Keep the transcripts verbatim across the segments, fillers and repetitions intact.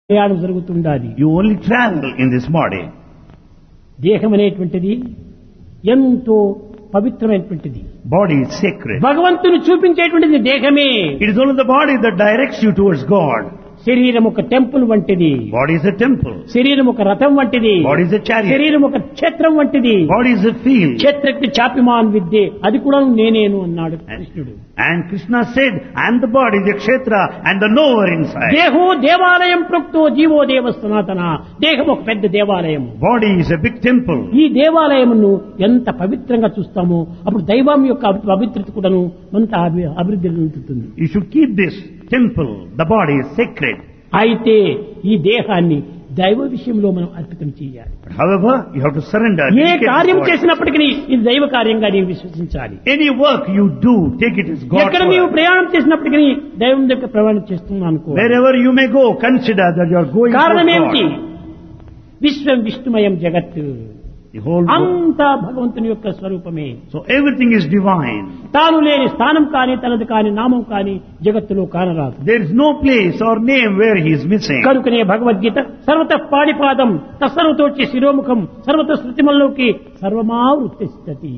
ప్రయాణం జరుగుతుండాలి. You only travel in this body. దేహం అనేటువంటిది ఎంతో పవిత్రమైనటువంటిది. Body is sacred. భగవంతుని చూపించేటువంటిది దేహమే. It is only the body that directs you towards God. శరీరం ఒక టెంపుల్ వంటిది. Body is a temple. శరీరం ఒక రథం వంటిది. Body is a chariot. శరీరం ఒక క్షేత్రం వంటిది. Body is a field. క్షేత్రజ్ఞ చాపిమాన్ విద్యే, అది కూడా నేనేను అన్నాడు కృష్ణుడు. And Krishna said, I am the body, the kshetra and the knower inside. దేహో దేవాలయం ప్రోక్తో జీవో దేవ సనాతన. దేహం ఒక పెద్ద దేవాలయం. Body is a big temple. ఈ దేవాలయమును ఎంత పవిత్రంగా చూస్తామో అప్పుడు దైవం యొక్క పవిత్రత కూడాను అంత అభివృద్ధి చెందుతుంది. You should keep this temple. The body is sacred. అయితే ఈ దేహాన్ని దైవ విషయంలో మనం అర్పితం చేయాలి. But however, you have to surrender. A dedicate this కార్యం body. చేసినప్పటికీ ఇది దైవ కార్యంగా నీవు విశ్వసించాలి. Any work you do, take it as God's ఎక్కడ నీవు work. ప్రయాణం చేసినప్పటికీ దైవం యొక్క ప్రయాణం చేస్తున్నాను అనుకో. Wherever you may go, consider that you are going కారణం to ఏమిటి? God. విశ్వం విష్ణుమయం జగత్. The whole world. అంతా భగవంతుని యొక్క స్వరూపమే. So everything is divine. తాను లేని స్థానం కాని తనది కాని నామం కాని జగత్తులో కానరాదు. There is no place or name where he is missing. కనుకనే భగవద్గీత సర్వత పాడిపాదం తత్సర్వతోచ్చి శిరోముఖం సర్వత శృతిమల్లోకి సర్వమావృత్తిస్తతి.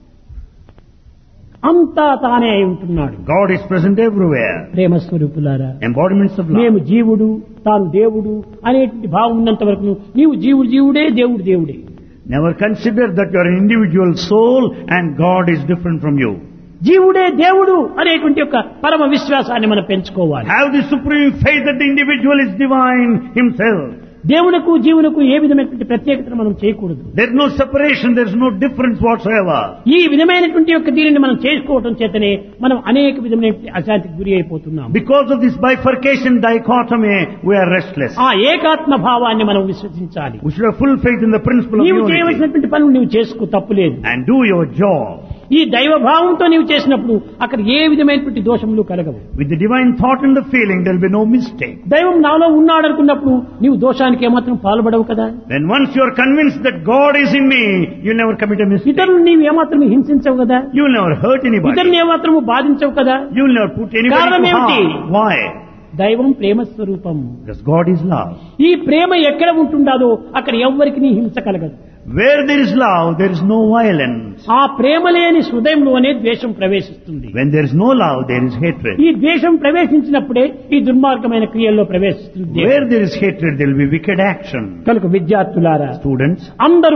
అంతా తానే అయి ఉంటున్నాడు. God is present everywhere. ప్రేమ స్వరూపులారా, Embodiments of మేము love. జీవుడు తాను దేవుడు అనేటువంటి భావం ఉన్నంత వరకు నీవు జీవుడు జీవుడే దేవుడు దేవుడే. Never consider that you are an individual soul and God is different from you. జీవుడే దేవుడు అనేటువంటి యొక్క పరమ విశ్వాసాన్ని మనం పెంచుకోవాలి. Have the supreme faith that the individual is divine himself. దేవునకు జీవునకు ఏ విధమైనటువంటి ప్రత్యేకతను మనం చేయకూడదు. There is no separation, there is no difference whatsoever. ఈ విధమైనటువంటి యొక్క దీనిని మనం చేసుకోవటం చేతనే మనం అనేక విధమైన అశాంతికి గురి అయిపోతున్నాం. Because of this bifurcation, dichotomy, we are restless. ఆ ఏకాత్మ భావాన్ని మనం విశ్వసించాలి. We should have full faith in the principle of నీవు unity చేయవలసినటువంటి పనులు నీవు చేసుకో, తప్పులేదు. and do your job. ఈ దైవ భావంతో నీవు చేసినప్పుడు అక్కడ ఏ విధమైనటువంటి దోషములు కలగవు. With the divine thought and the feeling, there will be no mistake. దైవం నాలో ఉన్నాడనుకున్నప్పుడు నీవు దోషానికి ఏమాత్రం పాల్పడవు కదా. Then once you are convinced that God is in me, you never commit a mistake. ఇతరులు నీవు ఏమాత్రం హింసించవు కదా. You will never hurt anybody. ఇతరులు ఏమాత్రము బాధించవు కదా. You will never put anybody కారణం to ఏమిటి? harm. Why? దైవం ప్రేమ స్వరూపం. Because God is love. ఈ ప్రేమ ఎక్కడ ఉంటుండాదో అక్కడ ఎవ్వరికి నీ హింస కలగదు. Where there is love, there is no violence. ఆ ప్రేమ లేని హృదయంలోనే ద్వేషం ప్రవేశిస్తుంది. When there is no love, there is hatred. ఈ ద్వేషం ప్రవేశించినప్పుడే ఈ దుర్మార్గమైన క్రియల్లో ప్రవేశిస్తుంది. Where there is hatred, there will be wicked action. కనుక విద్యార్థులారా, Students, అందరూ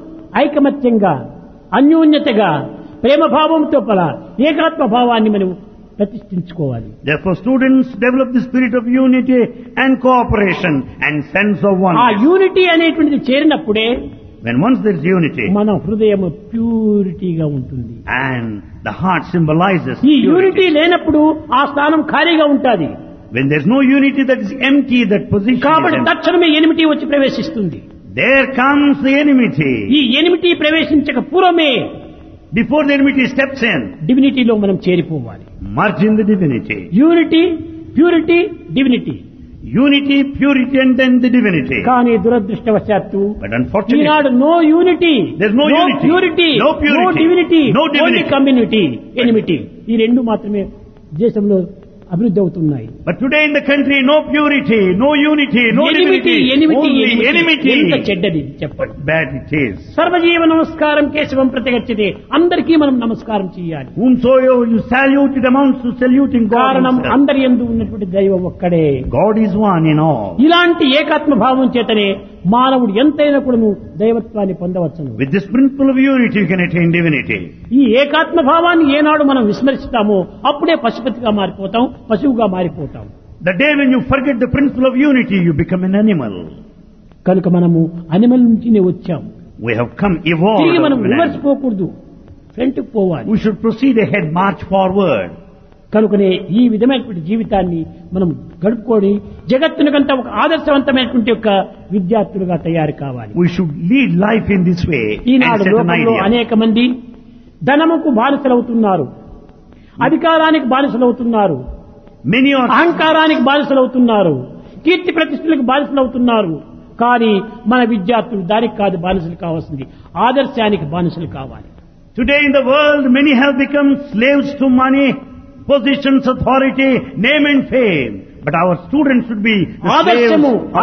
ఐకమత్యంగా అన్యోన్యతగా ప్రేమభావంతో పల ఏకాత్మ భావాన్ని మనం ప్రతిష్ఠించుకోవాలి. therefore students develop the spirit of unity and cooperation and sense of ఆ oneness. యూనిటీ అనేటువంటిది చేరినప్పుడే When once there is unity మన హృదయం ప్యూరిటీగా ఉంటుంది. and the heart symbolizes ఈ యూనిటీ purity. లేనప్పుడు ఆ స్థానం ఖాళీగా ఉంటుంది. When there is no unity, that is empty, that position కాబట్టి is empty. తక్షణమే ఎనిమిటీ వచ్చి ప్రవేశిస్తుంది. There comes the enmity. ఈ ఎనిమిటీ ప్రవేశించక పూర్వమే Before the enmity steps in, డివినిటీలో మనం చేరిపోవాలి. merge in the divinity. Unity, purity, divinity. Unity, purity and then the divinity. కానీ దురదృష్టవశాత్తు But unfortunately, Eenadu no unity, There's no unity, purity, no purity, no divinity, no divinity. Only community, enmity. ఈ రెండు మాత్రమే దేశంలో అభివృద్ధి అవుతున్నాయి. but today in the country, no purity, no unity, no enmity, divinity, enmity, only enmity. ఎంత చెడ్డది చెప్పండి. Bad it is. సర్వజీవ నమస్కారం కేశవం ప్రతిగచ్చితే అందరికీ మనం నమస్కారం చేయాలి. Whomsoever you salute, it amounts to saluting God కారణం himself. అందరి యందు ఉన్నటువంటి దైవం ఒక్కడే. God is one in all. ఇలాంటి ఏకాత్మ భావం చేతనే మానవుడు ఎంతైనా కూడాను దైవత్వాన్ని పొందవచ్చును. With this principle of unity, you can attain divinity. ఈ ఏకాత్మ భావాన్ని ఏనాడు మనం విస్మరిస్తామో అప్పుడే పశుపతిగా మారిపోతాం, పశువుగా మారిపోతాం. The day when you forget the principle of unity, you become an animal. కనుక మనము అనిమల్ నుంచినే వచ్చాం. We have come evolved. తిరిగి మనం of an రివర్స్ animal. పోకూడదు, ఫ్రంట్ పోవాలి. We should proceed ahead, march forward. కనుకనే ఈ విధమైనటువంటి జీవితాన్ని మనం గడుపుకొని జగత్తునికంతా ఒక ఆదర్శవంతమైనటువంటి యొక్క విద్యార్థులుగా తయారు కావాలి. We should lead life in this way and Eenadu set an లోకంలో idea. అనేక మంది ధనముకు బానిసలవుతున్నారు, అధికారానికి బానిసలవుతున్నారు, Many are అహంకారానికి బానిసలవుతున్నారు, కీర్తి ప్రతిష్టలకు బానిసలవుతున్నారు. కానీ మన విద్యార్థులు దానికి కాదు బానిసలు కావాల్సింది, ఆదర్శానికి బానిసలు కావాలి. Today in the world, many have become slaves to money, positions, authority, name and fame. But our students should be the slaves ఆదర్శము